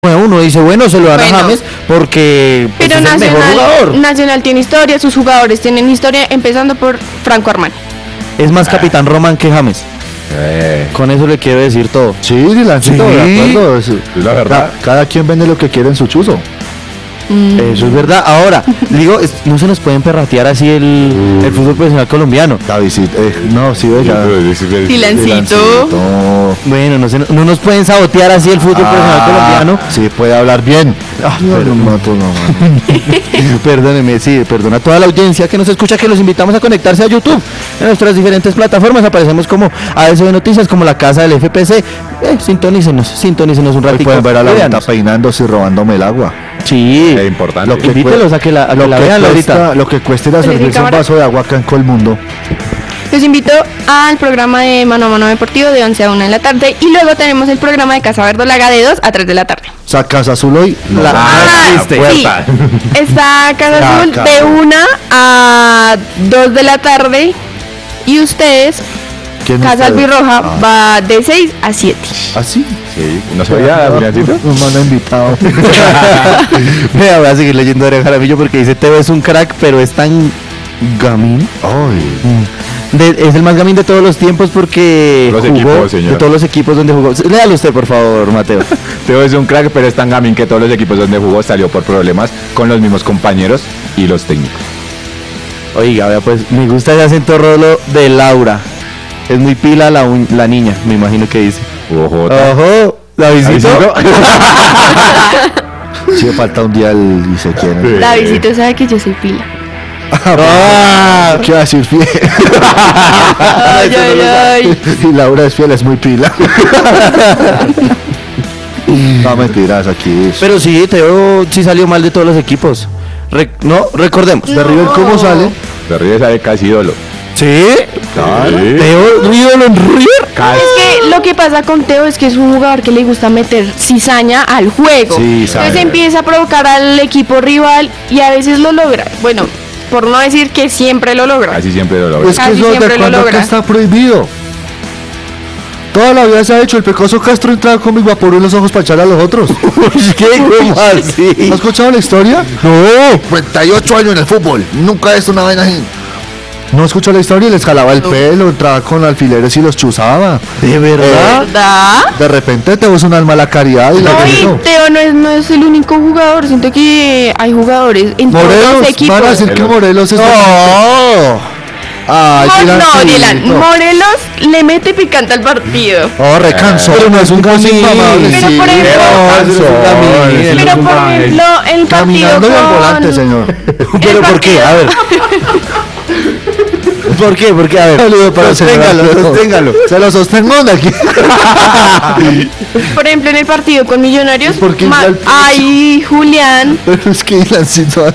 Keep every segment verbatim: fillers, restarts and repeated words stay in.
Uno dice, bueno, se lo dan bueno, a James porque pues, pero es Nacional, el mejor jugador. Nacional tiene historia, sus jugadores tienen historia, empezando por Franco Armani. Es más ah. capitán Román que James. Eh. Con eso le quiero decir todo. Sí, Dilancito, sí. de acuerdo. Es, es la verdad. Cada, cada quien vende lo que quiere en su chuzo. Mm. Eso es verdad. Ahora, digo, es, no se nos pueden perratear así el, mm. el fútbol profesional colombiano. Davidcito, eh, no, sí, oiga. Dilancito. Bueno, no, se, no nos pueden sabotear así el fútbol ah, profesional colombiano. Sí, puede hablar bien. Ah, no, pero no, no, no. Perdóneme, sí, perdona a toda la audiencia que nos escucha, que los invitamos a conectarse a YouTube. En nuestras diferentes plataformas aparecemos como A S B Noticias, como la casa del F P C. Eh, sintonícenos, sintonícenos un ratito. Pueden ver a la gente peinándose y robándome el agua. Sí, es importante. Lo que invítelos a que la, a lo que la que vean cuesta, ahorita. Lo que cueste la cerveza, un vaso de agua acá en Colmundo. Los invito al programa de Mano a Mano Deportivo de once a una de la tarde y luego tenemos el programa de Casa Verdolaga de dos a tres de la tarde. O sea, Casa Azul hoy. No, la, ah, sí, está Casa Saca. Azul de una a dos de la tarde y ustedes, Casa Albirroja, ah. va de seis a siete. ¿Ah, sí? Sí, no sabía, Juliancito. Nos me han invitado. Mira, voy a seguir leyendo Adrián Jaramillo porque dice, Teo es un crack, pero es tan gamín. Ay. De, es el más gamín de todos los tiempos porque los jugó equipos, señor. de todos los equipos donde jugó. Léalo usted, por favor, Mateo. Teo es un crack, pero es tan gamín que todos los equipos donde jugó salió por problemas con los mismos compañeros y los técnicos. Oiga, vea, pues me gusta el acento rolo de Laura. Es muy pila la, un, la niña, me imagino que dice. Ojo, ojo, Davidcito. Sí, me falta un día el y se quiere. Sí. Davidcito sabe que yo soy pila. Ah, ¿qué va a decir fiel? Ay, ay, ay. Y Laura es fiel, es muy pila. No, mentiras, aquí. Pero sí, Teo sí salió mal de todos los equipos. Re no, recordemos. No. ¿De River cómo sale? De River sale casi ídolo. ¿Sí? Claro. Sí. Teo, ídolo en River. Casi. Es que lo que pasa con Teo es que es un jugador que le gusta meter cizaña al juego. Sí, entonces empieza a provocar al equipo rival y a veces lo logra. Bueno, por no decir que siempre lo logra. Casi siempre lo logra. Es que eso de cuando está prohibido. Toda la vida se ha hecho. El Pecoso Castro entraba con mi vapor en los ojos para echar a los otros. ¿Qué? ¿Cómo así? ¿No has escuchado la historia? No. treinta y ocho años en el fútbol. Nunca he visto una vaina así. ¿No escuchó la historia? Les jalaba el no. pelo, entraba con alfileres y los chuzaba. ¿De verdad? ¿Verdad? De repente Teo es un alma a la caridad. Y no, la y Teo no es, no es el único jugador. Siento que hay jugadores en Morelos, todos los equipos. Van a decir que Morelos es... ¡No! Ay, no, no, Dylan, Morelos le mete picante al partido. Oh, recansó. Pero no es un gamín. Pero por ejemplo, pero por ejemplo, el partido caminando con... al volante, señor. ¿Pero por qué? A ver. ¿Por qué? ¿Por qué? A ver. Saludo para sosténgalo, sosténgalo. Se lo sostengo de aquí. Por ejemplo, en el partido con Millonarios, ma- ay, Julián. Pero es que Ilancito...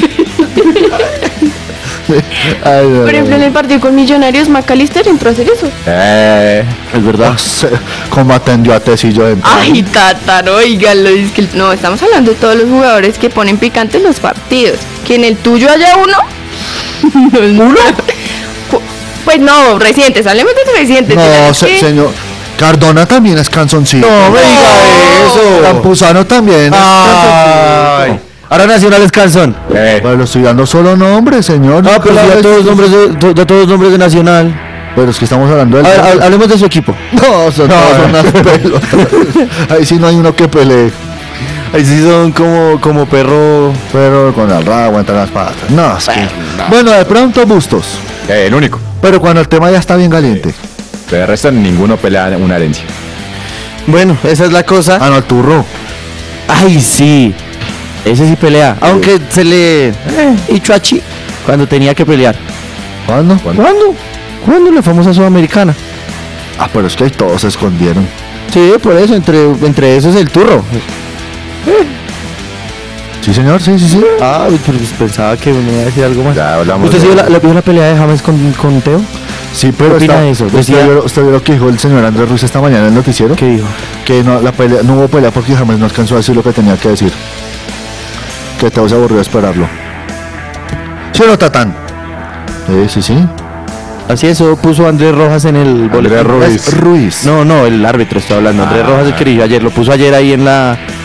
Ay, no, por ejemplo, en el partido con Millonarios, McAllister entró a hacer eso. Eh, es verdad. Como atendió a Tecillo de... Ay, Tata, oígalo. Es que no, estamos hablando de todos los jugadores que ponen picantes los partidos. Que en el tuyo haya uno. ¿Uno? Pues no, recientes, hablemos de recientes. No, se, señor. Cardona también es canzoncito. No me diga no. eso. Campuzano también es Ay. Ahora Nacional es canzón. Eh. Bueno, lo estoy dando solo nombres, señor. No, pero ya todos nombres de, de todos nombres de Nacional. Pero es que estamos hablando del... A ver, hablemos de su equipo. No, son no, todos unas pelos. Ahí sí no hay uno que pelee. Ahí sí son como, como perro... Perro con el rabo entre las patas. No, es que... No. Bueno, de pronto Bustos. Eh, el único. Pero cuando el tema ya está bien caliente. Sí. Pero de resto ninguno pelea una herencia. Bueno, esa es la cosa. Ah, no, el turro. Ay, sí. Ese sí pelea. Aunque se le... Eh, y Chuachi cuando tenía que pelear. ¿Cuándo? ¿Cuándo? ¿Cuándo? ¿Cuándo? La famosa Sudamericana. Ah, pero es que ahí todos se escondieron. Sí, por eso, entre, entre esos el turro. Eh. Sí, señor, sí, sí, sí. Ah, pero pensaba que me iba a decir algo más. Ya hablamos. ¿Usted vio la, la, la pelea de James con, con Teo? Sí, pero ¿qué opina está, de eso? ¿Usted, Decía... vio, ¿Usted vio lo que dijo el señor Andrés Ruiz esta mañana en el noticiero? ¿Qué dijo? Que no, la pelea, no hubo pelea porque James no alcanzó a decir lo que tenía que decir. Que Teo se aburrió de esperarlo. ¿Sí o no, Tatán? Sí, sí, sí. Así eso puso Andrés Rojas en el boletín. Ruiz. Ruiz. No, no, el árbitro está hablando. Ah, Andrés Rojas, el que dirigió ayer, lo puso ayer ahí en la